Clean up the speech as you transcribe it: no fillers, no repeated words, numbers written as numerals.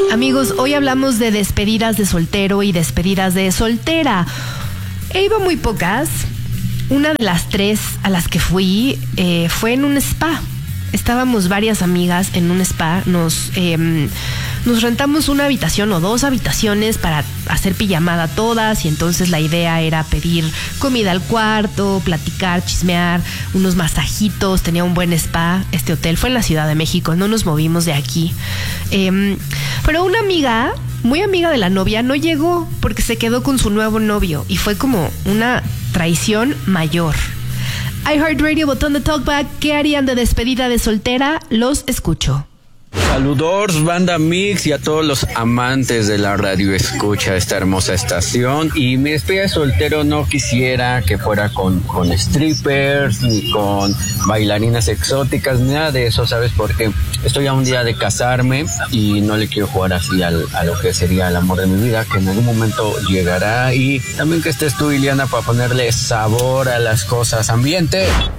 Amigos, hoy hablamos de despedidas de soltero y despedidas de soltera. He ido muy pocas. Una de las 3 a las que fui fue en un spa. Estábamos varias amigas en un spa. Nos rentamos una habitación o 2 habitaciones para hacer pijamada todas, y entonces la idea era pedir comida al cuarto, platicar, chismear, unos masajitos. Tenía un buen spa. Este hotel fue en la Ciudad de México, no nos movimos de aquí. Pero una amiga, muy amiga de la novia, no llegó porque se quedó con su nuevo novio, y fue como una traición mayor. iHeartRadio, botón de talkback. ¿Qué harían de despedida de soltera? Los escucho. Saludos, banda Mix, y a todos los amantes de la radio escucha esta hermosa estación. Y mi despedida de soltero no quisiera que fuera con strippers, ni con bailarinas exóticas, ni nada de eso, ¿sabes? Porque estoy a un día de casarme y no le quiero jugar así a lo que sería el amor de mi vida, que en algún momento llegará. Y también que estés tú, Iliana, para ponerle sabor a las cosas. Ambiente.